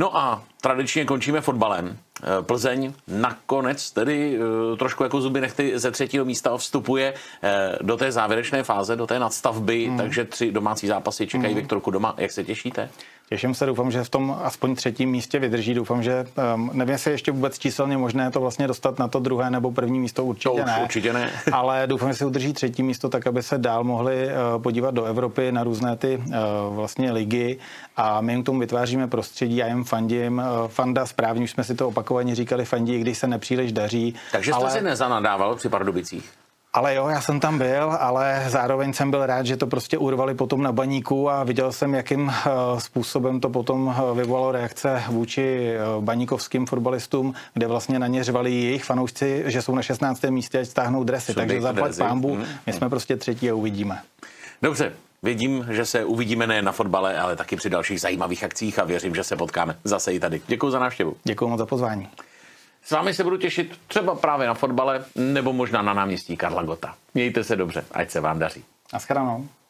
No a tradičně končíme fotbalem. Plzeň nakonec tedy trošku jako zuby nechty ze 3. místa vstupuje do té závěrečné fáze, do té nadstavby, takže 3 domácí zápasy čekají Viktorku doma. Jak se těšíte? Těším se, doufám, že v tom aspoň 3. místě vydrží. Doufám, že nevím, jestli ještě vůbec číselně možné to vlastně dostat na to 2. nebo 1. místo, určitě ne. Ale doufám, že si udrží 3. místo, tak aby se dál mohli podívat do Evropy na různé ty vlastně ligy a my jim k tomu vytváříme prostředí, já jim fandím. Fanda správně, už jsme si to opakovaně říkali, fandí, když se nepříliš daří. Takže jste si nezanadával při Pardubicích? Ale jo, já jsem tam byl, ale zároveň jsem byl rád, že to prostě urvali potom na Baníku a viděl jsem, jakým způsobem to potom vyvolalo reakce vůči baníkovským fotbalistům, kde vlastně na ně řvali jejich fanoušci, že jsou na 16. místě, ať stáhnou dresy. Takže zaplať pánbu, my jsme prostě 3. a uvidíme. Dobře, vidím, že se uvidíme nejen na fotbale, ale taky při dalších zajímavých akcích a věřím, že se potkáme zase i tady. Děkuji za návštěvu. Děkuji moc za pozvání. S vámi se budu těšit třeba právě na fotbale nebo možná na náměstí Karla Gotta. Mějte se dobře, ať se vám daří. Naschledanou.